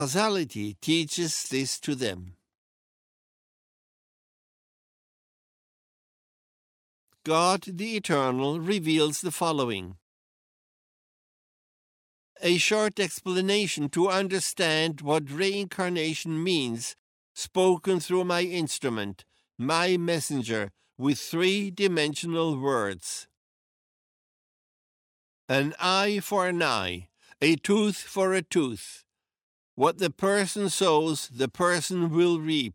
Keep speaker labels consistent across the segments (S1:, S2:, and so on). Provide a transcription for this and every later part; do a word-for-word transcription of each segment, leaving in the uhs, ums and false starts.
S1: Causality teaches this to them. God the Eternal reveals the following. A short explanation to understand what reincarnation means, spoken through my instrument, my messenger, with three-dimensional words. An eye for an eye, a tooth for a tooth. What the person sows, the person will reap.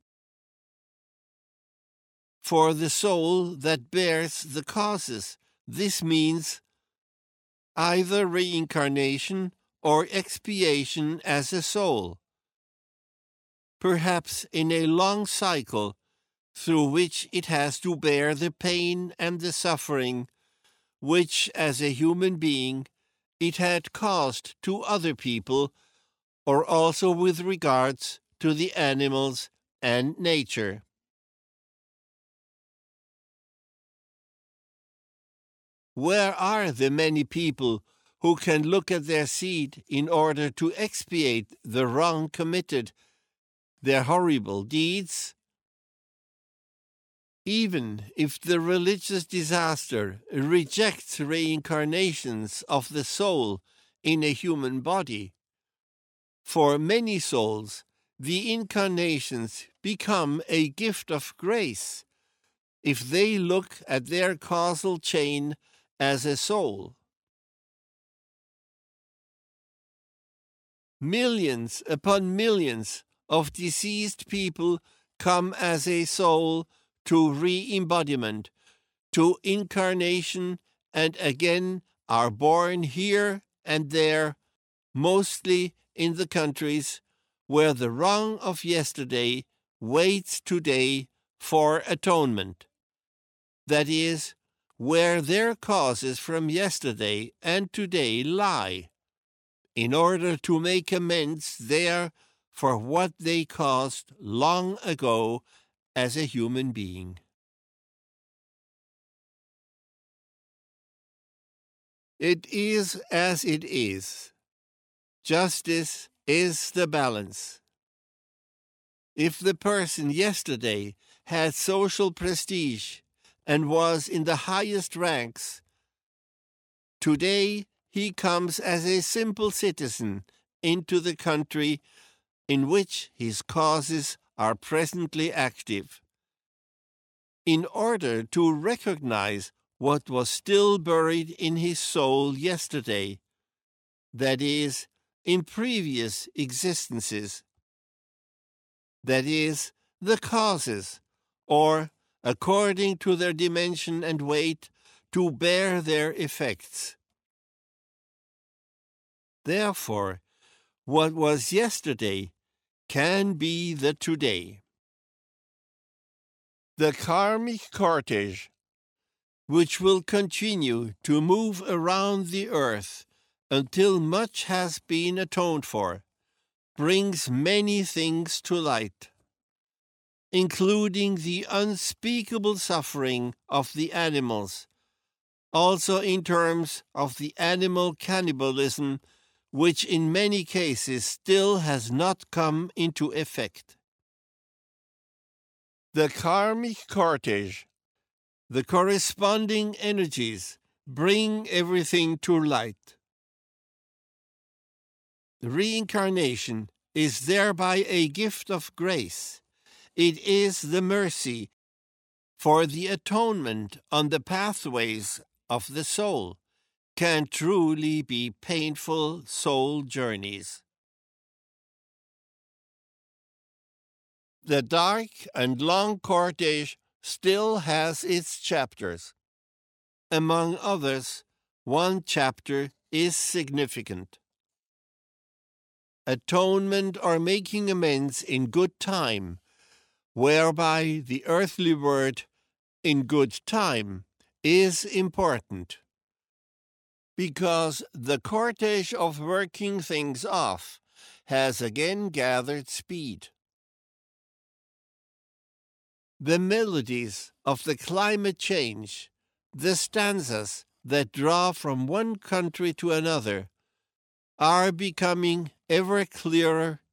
S1: For the soul that bears the causes, this means either reincarnation or expiation as a soul, perhaps in a long cycle through which it has to bear the pain and the suffering which, as a human being, it had caused to other people, or also with regards to the animals and nature. Where are the many people who can look at their seed in order to expiate the wrong committed, their horrible deeds? Even if the religious disaster rejects reincarnations of the soul in a human body, for many souls, the incarnations become a gift of grace if they look at their causal chain as a soul. Millions upon millions of deceased people come as a soul to re-embodiment, to incarnation, and again are born here and there, mostly in the countries where the wrong of yesterday waits today for atonement. That is, where their causes from yesterday and today lie, in order to make amends there for what they caused long ago as a human being. It is as it is. Justice is the balance. If the person yesterday had social prestige and was in the highest ranks, today he comes as a simple citizen into the country in which his causes are presently active. In order to recognize what was still buried in his soul yesterday, that is, in previous existences, that is, the causes, or, according to their dimension and weight, to bear their effects. Therefore, what was yesterday can be the today. The karmic cortege, which will continue to move around the earth until much has been atoned for, brings many things to light, including the unspeakable suffering of the animals, also in terms of the animal cannibalism, which in many cases still has not come into effect. The karmic cortege, the corresponding energies, bring everything to light. Reincarnation is thereby a gift of grace. It is the mercy for the atonement on the pathways of the soul, can truly be painful soul journeys. The dark and long cortege still has its chapters. Among others, one chapter is significant. Atonement or making amends in good time, whereby the earthly word in good time is important, because the cortege of working things off has again gathered speed. The melodies of the climate change, the stanzas that draw from one country to another, are becoming ever clearer